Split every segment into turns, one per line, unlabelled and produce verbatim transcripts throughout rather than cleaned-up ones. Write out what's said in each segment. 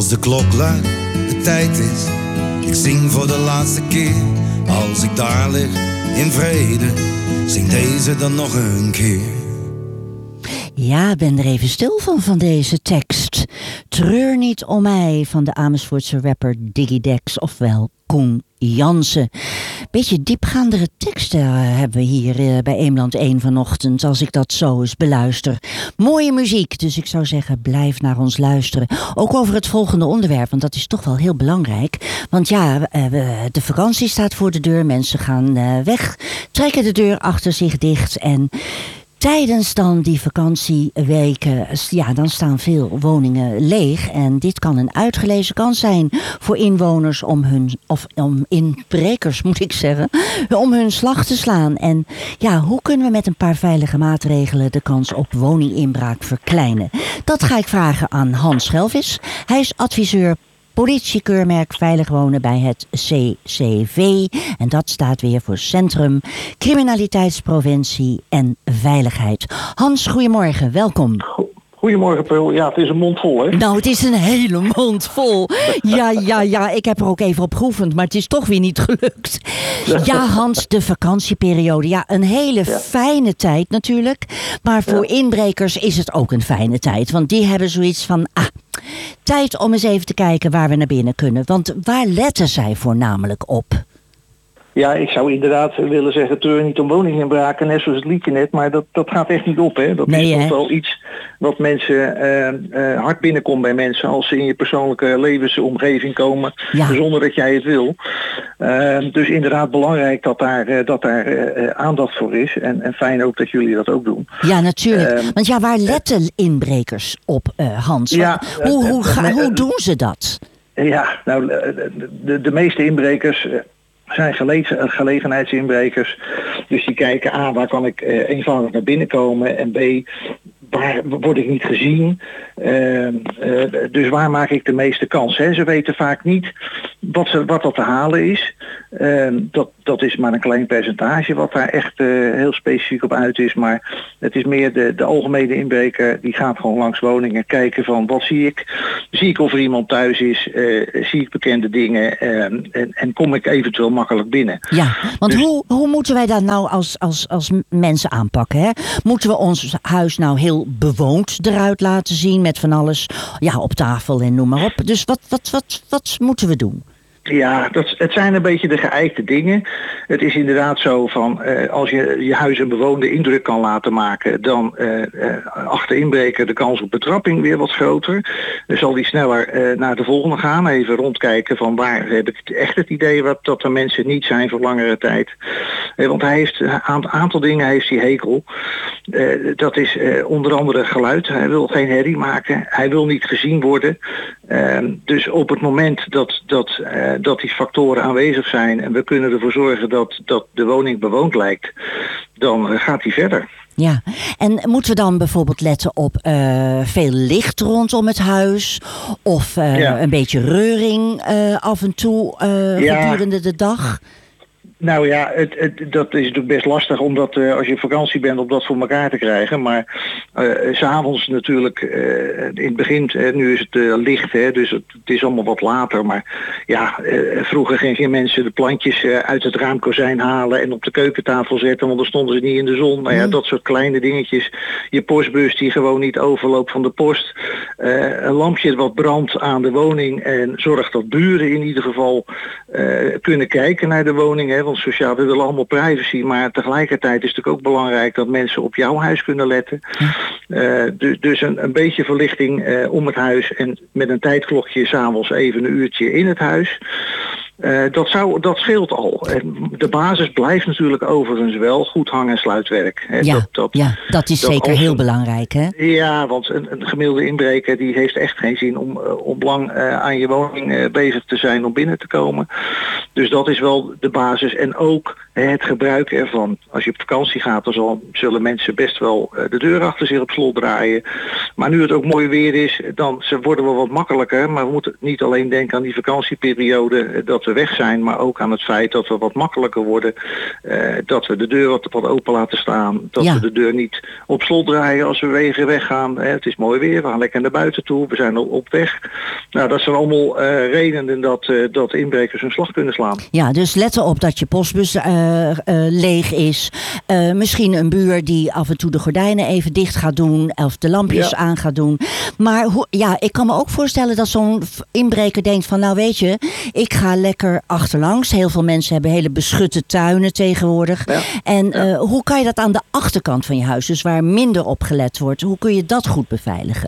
Als de klok luidt, de tijd is, ik zing voor de laatste keer. Als ik daar lig in vrede, zing deze dan nog een keer.
Ja, ben er even stil van, van deze tekst. Treur niet om mij, van de Amersfoortse rapper Diggy Dex, ofwel Koen Jansen. Beetje diepgaandere teksten uh, hebben we hier uh, bij Eemland één vanochtend, als ik dat zo eens beluister. Mooie muziek, dus ik zou zeggen, blijf naar ons luisteren. Ook over het volgende onderwerp, want dat is toch wel heel belangrijk. Want ja, uh, de vakantie staat voor de deur, mensen gaan uh, weg, trekken de deur achter zich dicht en tijdens dan die vakantieweken, ja, dan staan veel woningen leeg. En dit kan een uitgelezen kans zijn voor inwoners om hun, of om inbrekers moet ik zeggen, om hun slag te slaan. En ja, hoe kunnen we met een paar veilige maatregelen de kans op woninginbraak verkleinen? Dat ga ik vragen aan Hans Schelvis. Hij is adviseur politiekeurmerk Veilig Wonen bij het C C V. En dat staat weer voor Centrum Criminaliteitspreventie en Veiligheid. Hans, goedemorgen, welkom.
Goedemorgen, Peul. Ja, het is een mond vol, hè?
Nou, het is een hele mond vol. Ja, ja, ja, ik heb er ook even op geoefend, maar het is toch weer niet gelukt. Ja, Hans, de vakantieperiode. Ja, een hele ja. fijne tijd natuurlijk. Maar voor ja. inbrekers is het ook een fijne tijd. Want die hebben zoiets van, ah, tijd om eens even te kijken waar we naar binnen kunnen. Want waar letten zij voornamelijk op?
Ja, ik zou inderdaad willen zeggen, treur niet om woninginbraken, net zoals het liedje net, maar dat, dat gaat echt niet op, hè. Dat nee, is toch wel iets wat mensen uh, uh, hard binnenkomt bij mensen als ze in je persoonlijke levensomgeving komen, ja. zonder dat jij het wil. Uh, dus inderdaad belangrijk dat daar, uh, dat daar uh, aandacht voor is en, en fijn ook dat jullie dat ook doen.
Ja, natuurlijk. Uh, Want ja, waar letten inbrekers op, uh, Hans?
Ja,
hoe, hoe, hoe, ga, hoe doen ze dat?
Ja, nou, de, de, de meeste inbrekers zijn gelegen, gelegenheidsinbrekers. Dus die kijken, A, waar kan ik uh, eenvoudig naar binnen komen? En B, waar word ik niet gezien? Uh, uh, dus waar maak ik de meeste kans? Hè? Ze weten vaak niet wat, ze, wat dat te halen is. Uh, dat, dat is maar een klein percentage wat daar echt uh, heel specifiek op uit is. Maar het is meer de, de algemene inbreker, die gaat gewoon langs woningen kijken van wat zie ik? Zie ik of er iemand thuis is? Uh, zie ik bekende dingen? Uh, en, en kom ik eventueel makkelijk binnen?
Ja, want dus, hoe, hoe moeten wij dat nou als, als, als mensen aanpakken? Hè? Moeten we ons huis nou heel bewoond eruit laten zien met van alles ja, op tafel en noem maar op? Dus wat, wat, wat, wat moeten we doen?
Ja, dat, het zijn een beetje de geëikte dingen. Het is inderdaad zo van, uh, als je je huis een bewoonde indruk kan laten maken, dan uh, uh, acht de inbreker de kans op betrapping weer wat groter. Dan zal die sneller uh, naar de volgende gaan, even rondkijken van waar heb ik echt het idee wat, dat er mensen niet zijn voor langere tijd. Uh, want hij heeft een aantal dingen heeft hij hekel. Uh, dat is uh, onder andere geluid. Hij wil geen herrie maken. Hij wil niet gezien worden. Uh, dus op het moment dat, dat, uh, dat die factoren aanwezig zijn en we kunnen ervoor zorgen dat, dat de woning bewoond lijkt, dan uh, gaat hij verder.
Ja, en moeten we dan bijvoorbeeld letten op uh, veel licht rondom het huis of uh, ja. een beetje reuring uh, af en toe uh, ja. gedurende de dag?
Nou ja, het, het, dat is natuurlijk best lastig omdat uh, als je op vakantie bent om dat voor elkaar te krijgen. Maar uh, 's avonds natuurlijk, uh, in het begin, uh, nu is het uh, licht, hè, dus het, het is allemaal wat later. Maar ja, uh, vroeger gingen mensen de plantjes uh, uit het raamkozijn halen en op de keukentafel zetten, want dan stonden ze niet in de zon. Nou ja, dat soort kleine dingetjes. Je postbus die gewoon niet overloopt van de post. Uh, een lampje wat brandt aan de woning en zorgt dat buren in ieder geval uh, kunnen kijken naar de woning. Hè, sociaal, we willen allemaal privacy, maar tegelijkertijd is het natuurlijk ook belangrijk dat mensen op jouw huis kunnen letten. Uh, dus dus een, een beetje verlichting uh, om het huis en met een tijdklokje 's avonds even een uurtje in het huis. Uh, dat, zou, dat scheelt al. De basis blijft natuurlijk overigens wel goed hang- en sluitwerk. Hè.
Ja,
dat, dat,
ja, dat is dat zeker als, heel belangrijk. Hè?
Ja, want een, een gemiddelde inbreker die heeft echt geen zin om, uh, om lang uh, aan je woning uh, bezig te zijn om binnen te komen. Dus dat is wel de basis. En ook het gebruik ervan. Als je op vakantie gaat, dan zal, zullen mensen best wel de deur achter zich op slot draaien. Maar nu het ook mooi weer is, dan worden we wat makkelijker. Maar we moeten niet alleen denken aan die vakantieperiode dat we weg zijn, maar ook aan het feit dat we wat makkelijker worden. Uh, dat we de deur wat, wat open laten staan. Dat ja. we de deur niet op slot draaien als we wegen weggaan. Uh, het is mooi weer, we gaan lekker naar buiten toe. We zijn al op weg. Nou, dat zijn allemaal uh, redenen dat, uh, dat inbrekers hun slag kunnen slaan.
Ja, dus let erop dat je postbus uh, uh, leeg is. Uh, misschien een buur die af en toe de gordijnen even dicht gaat doen. Of de lampjes ja. aan gaat doen. Maar ho- ja, ik kan me ook voorstellen dat zo'n inbreker denkt van, nou weet je, ik ga lekker achterlangs. Heel veel mensen hebben hele beschutte tuinen tegenwoordig. Ja. En uh, ja. hoe kan je dat aan de achterkant van je huis, dus waar minder op gelet wordt, hoe kun je dat goed beveiligen?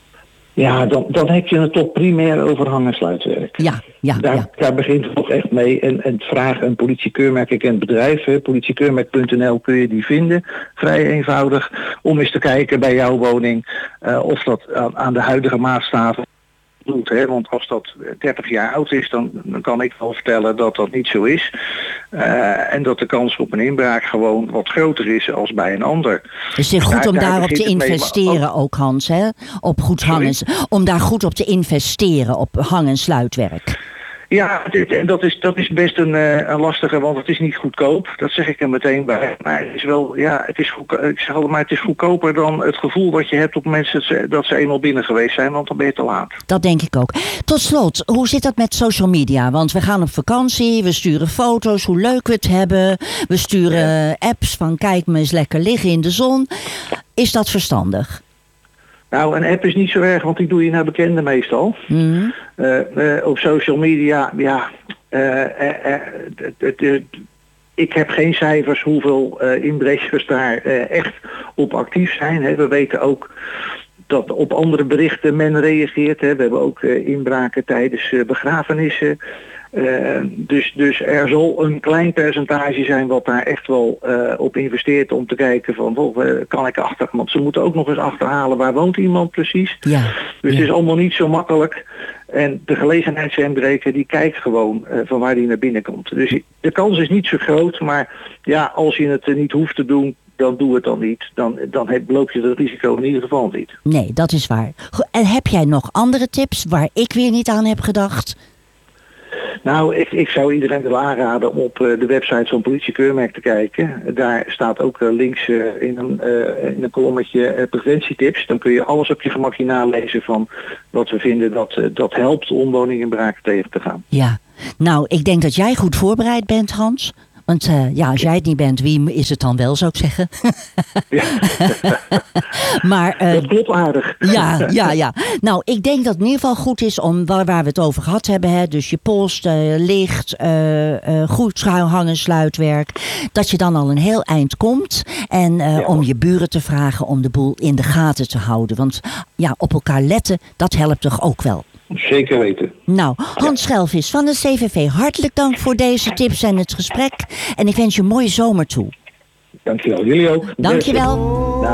Ja, dan, dan heb je het toch primair over hang- en sluitwerk.
Ja, ja,
daar,
ja.
daar begint het toch echt mee. En, en het vragen een politiekeurmerk, ik ken het bedrijf, politiekeurmerk punt n l kun je die vinden. Vrij eenvoudig. Om eens te kijken bij jouw woning uh, of dat aan, aan de huidige maatstaven doet. Hè? Want als dat dertig jaar oud is, dan, dan kan ik wel vertellen dat dat niet zo is. Uh, en dat de kans op een inbraak gewoon wat groter is als bij een ander.
Dus het is goed daar, om daarop daar te investeren mee, ook, ook Hans, hè? Op goed hangen, om daar goed op te investeren, op hang- en sluitwerk.
Ja, dit, dat, is, dat is best een, uh, een lastige, want het is niet goedkoop. Dat zeg ik er meteen bij. Maar het is wel, ja, het is, goed, ik zeg altijd maar, het is goedkoper dan het gevoel wat je hebt op mensen dat ze, dat ze eenmaal binnen geweest zijn, want dan ben je te laat.
Dat denk ik ook. Tot slot, hoe zit dat met social media? Want we gaan op vakantie, we sturen foto's, hoe leuk we het hebben. We sturen ja. apps van kijk me eens lekker liggen in de zon. Is dat verstandig?
Nou, een app is niet zo erg, want die doe je naar bekenden meestal. Mm-hmm. Uh, uh, op social media, ja, uh, uh, uh, uh, uh, ik heb geen cijfers hoeveel uh, inbrekers daar uh, echt op actief zijn. Hè. We weten ook dat op andere berichten men reageert. Hè. We hebben ook uh, inbraken tijdens uh, begrafenissen. Uh, dus, dus er zal een klein percentage zijn wat daar echt wel uh, op investeert om te kijken van, oh, uh, kan ik achter, want ze moeten ook nog eens achterhalen waar woont iemand precies. Ja, dus ja. Het is allemaal niet zo makkelijk. En de gelegenheidsinbreker die kijkt gewoon uh, van waar die naar binnen komt. Dus de kans is niet zo groot, maar ja, als je het uh, niet hoeft te doen, dan doe het dan niet. Dan, dan heb, loop je het risico in ieder geval niet.
Nee, dat is waar. En heb jij nog andere tips waar ik weer niet aan heb gedacht?
Nou, ik, ik zou iedereen willen aanraden om op uh, de website van politiekeurmerk te kijken. Daar staat ook uh, links uh, in, een, uh, in een kolommetje uh, preventietips. Dan kun je alles op je gemakje nalezen van wat we vinden dat, uh, dat helpt om woninginbraken tegen te gaan.
Ja, nou, ik denk dat jij goed voorbereid bent, Hans. Want uh, ja, als jij het niet bent, wie is het dan wel, zou ik zeggen?
Ja.
Maar, uh,
dat klopt aardig.
Ja, ja, ja. Nou, ik denk dat het in ieder geval goed is om waar, waar we het over gehad hebben. Hè, dus je post, uh, licht, uh, uh, goed hangen, sluitwerk. Dat je dan al een heel eind komt. En uh, ja. om je buren te vragen om de boel in de gaten te houden. Want ja, op elkaar letten, dat helpt toch ook wel.
Zeker weten.
Nou, Hans Schelvis van de C V V, hartelijk dank voor deze tips en het gesprek. En ik wens je een mooie zomer toe.
Dankjewel, jullie ook.
Dankjewel.